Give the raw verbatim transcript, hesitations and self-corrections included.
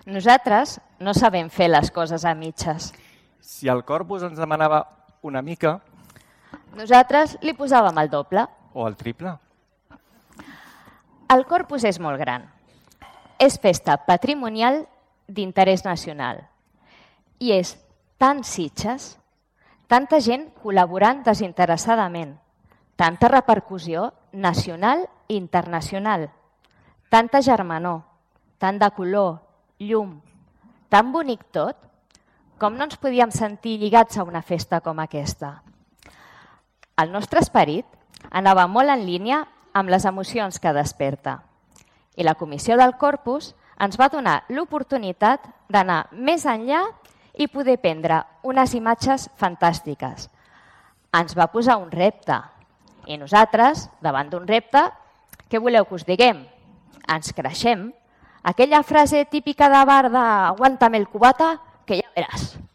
Nosaltres no sabem fer les coses a mitges. Si el corpus ens demanava una mica... Nosaltres li posàvem el doble. O el triple. El corpus és molt gran. És festa patrimonial d'interès nacional. I és tan Sitges, tanta gent col·laborant desinteressadament, tanta repercussió nacional i internacional, tanta germanor, tant de color, llum, tan bonic tot, com no ens podíem sentir lligats a una festa com aquesta. El nostre esperit anava molt en línia amb les emocions que desperta. I la Comissió del Corpus ens va donar l'oportunitat d'anar més enllà i poder prendre unes imatges fantàstiques. Ens va posar un repte. I nosaltres, davant d'un repte, què voleu que us diguem? Ens creixem. Aquella frase típica de bar de «aguántame el cubata», que ja veràs.